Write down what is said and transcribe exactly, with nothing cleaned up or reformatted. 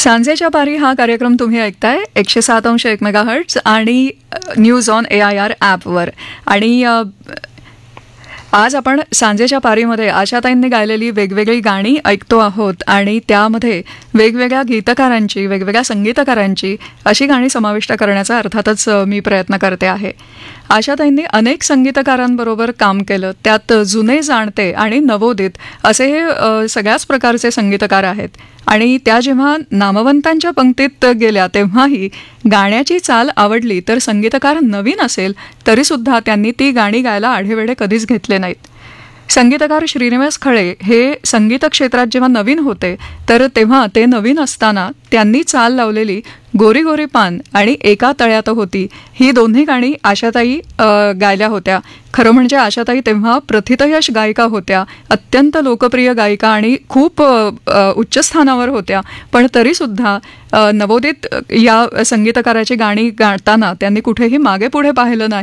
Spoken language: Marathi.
सांजेच्या पारी हा कार्यक्रम तुम्ही ऐकताय एकशे सात अंश एक मेगा हर्ट्ज आणि news on A I R ॲपवर. आणि अ, आज आपण सांजेच्या पारीमध्ये आशाताईंनी गायलेली वेगवेगळी गाणी ऐकतो आहोत आणि त्यामध्ये वेगवेगळ्या गीतकारांची वेगवेगळ्या संगीतकारांची अशी गाणी समाविष्ट करण्याचा अर्थातच मी प्रयत्न करते आहे. आशाताईंनी अनेक संगीतकारांबरोबर काम केलं, त्यात जुने जाणते आणि नवोदित असे हे अ, सगळ्याच प्रकारचे संगीतकार आहेत. आणि त्या जेव्हा नामवंतांच्या पंक्तीत गेल्या तेव्हाही गाण्याची चाल आवडली तर संगीतकार नवीन असेल तरीसुद्धा त्यांनी ती गाणी गायला आढेवेढे कधीच घेतले नाहीत. संगीतकार श्रीनिवास खळे हे संगीत क्षेत्रात जेव्हा नवीन होते तर तेव्हा ते नवीन असताना त्यांनी चाल लावलेली गोरी गोरी पान आणि एका तळ्यात होती ही दोन्ही गाणी आशाताई अ, गायल्या होत्या. खरं म्हणजे आशाताई तेव्हा प्रथितयश गायिका होत्या, अत्यंत लोकप्रिय गायिका आणि खूप अ, अ, उच्च स्थानावर होत्या. पण तरीसुद्धा अ, नवोदित या संगीतकाराची गाणी गाताना त्यांनी कुठेही मागे पुढे पाहिलं नाही.